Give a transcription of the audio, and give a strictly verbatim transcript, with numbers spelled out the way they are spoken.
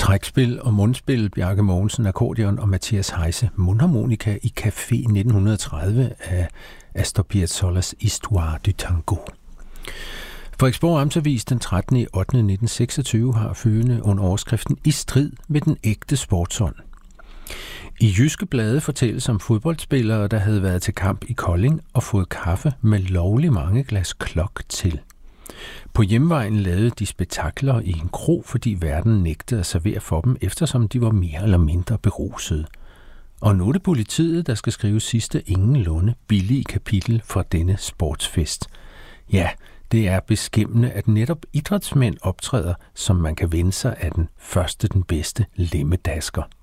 Trækspil og mundspil, Bjarke Mogensen, akkordeon og Mathias Heise, mundharmonika i Café nitten tredive af Astor Piazzolla's Histoire du Tango. Frederiksborg Amtsavis den trettende ottende nitten seksogtyve har følgende under overskriften I strid med den ægte sportsånd. I Jyske Blade fortælles om fodboldspillere, der havde været til kamp i Kolding og fået kaffe med lovlig mange glas klok til. På hjemvejen lavede de spektakler i en kro, fordi verden nægtede at servere for dem, eftersom de var mere eller mindre berusede. Og nu er det politiet, der skal skrive sidste ingenlunde billige kapitel fra denne sportsfest. Ja, det er beskæmmende, at netop idrætsmænd optræder, som man kan vende sig af den første den bedste lemmedasker.